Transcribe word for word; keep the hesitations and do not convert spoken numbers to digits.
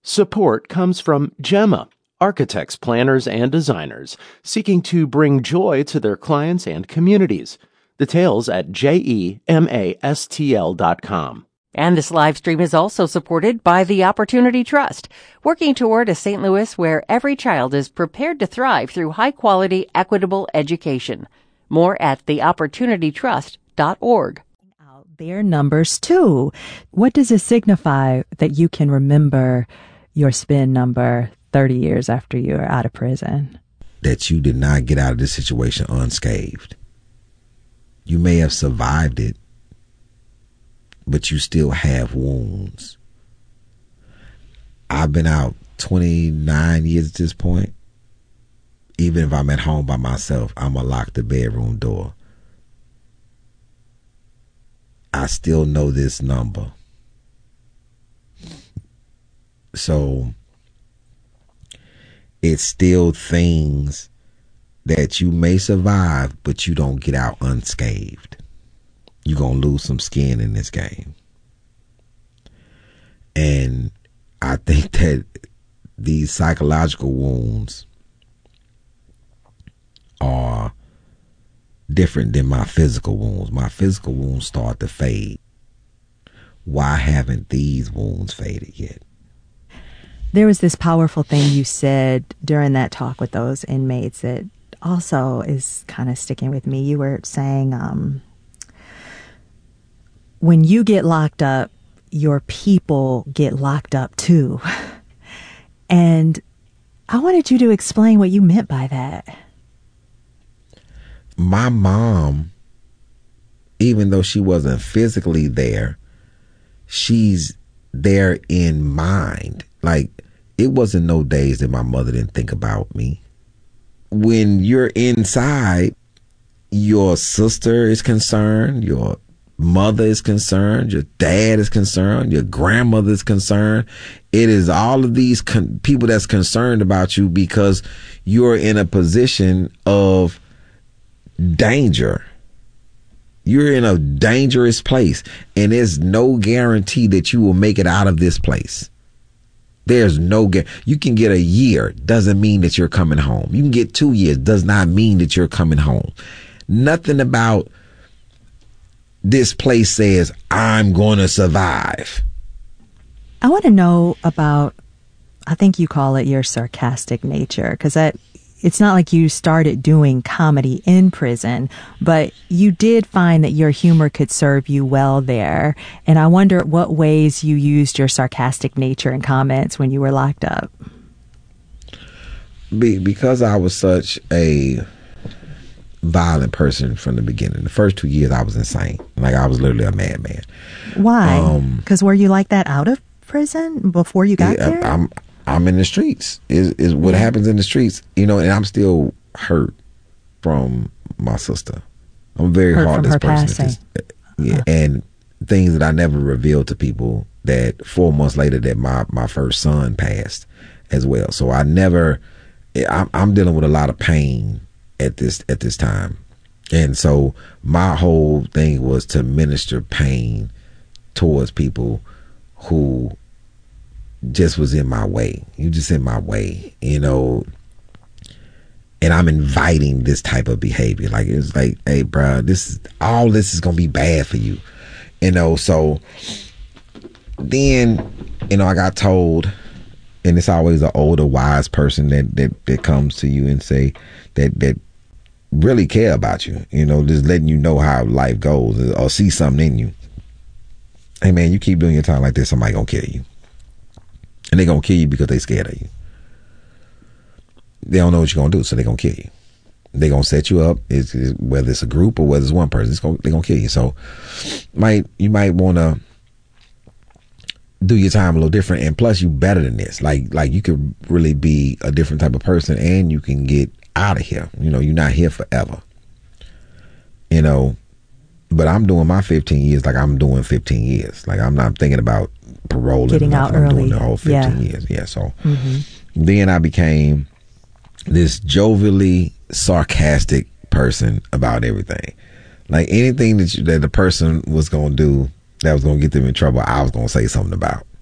Support comes from Gemma, architects, planners, and designers seeking to bring joy to their clients and communities. Details at gemastl dot com. And this live stream is also supported by the Opportunity Trust, working toward a Saint Louis where every child is prepared to thrive through high-quality, equitable education. More at the opportunity trust dot org. Their numbers, too. What does it signify that you can remember your S P I N number thirty years after you are out of prison? That you did not get out of this situation unscathed. You may have survived it, but you still have wounds. I've been out twenty-nine years at this point. Even if I'm at home by myself, I'm going to lock the bedroom door. I still know this number. So it's still things that you may survive, but you don't get out unscathed. You're going to lose some skin in this game. And I think that these psychological wounds are different than my physical wounds. My physical wounds start to fade. Why haven't these wounds faded yet? There was this powerful thing you said during that talk with those inmates that also is kind of sticking with me. You were saying, um, when you get locked up, your people get locked up too. And I wanted you to explain what you meant by that. My mom, even though she wasn't physically there, she's there in mind. Like, it wasn't no days that my mother didn't think about me. When you're inside, your sister is concerned, your mother is concerned, your dad is concerned, your grandmother is concerned. It is all of these con- people that's concerned about you because you're in a position of danger. You're in a dangerous place, and there's no guarantee that you will make it out of this place. There's no gu- you can get a year, doesn't mean that you're coming home. You can get two years, does not mean that you're coming home. Nothing about this place says I'm going to survive. I want to know about, I think you call it your sarcastic nature, because that it's not like you started doing comedy in prison, but you did find that your humor could serve you well there. And I wonder what ways you used your sarcastic nature in comments when you were locked up. Be, because I was such a violent person from the beginning. The first two years I was insane. Like, I was literally a madman. Why? Because um, were you like that out of prison before you got yeah, there? I'm, I'm in the streets. Is is what happens in the streets, you know, and I'm still hurt from my sister. I'm a very hurt heartless from her person. Passing. This, yeah, uh-huh. And things that I never revealed to people, that four months later that my, my first son passed as well. So I never, I'm, I'm dealing with a lot of pain at this at this time. And so my whole thing was to minister pain towards people who just was in my way. You just in my way, you know. And I'm inviting this type of behavior. Like, it's like, hey, bro, this is all this is gonna be bad for you, you know. So then, you know, I got told, and it's always an older, wise person that that that comes to you and say that that really care about you, you know, just letting you know how life goes or see something in you. Hey, man, you keep doing your time like this, somebody gonna kill you. And they gonna kill you because they scared of you. They don't know what you're gonna do, so they gonna kill you. They gonna set you up. It's, it's, whether it's a group or whether it's one person, it's gonna, they gonna kill you. So, might you might wanna do your time a little different. And plus, you better than this. Like like you could really be a different type of person, and you can get out of here. You know, you're not here forever. You know, but I'm doing my fifteen years like I'm doing fifteen years. Like, I'm not thinking about parole. Getting out I'm early. doing the whole fifteen yeah. years. Yeah. So mm-hmm. Then I became this jovially sarcastic person about everything. Like, anything that you, that the person was going to do that was going to get them in trouble, I was going to say something about.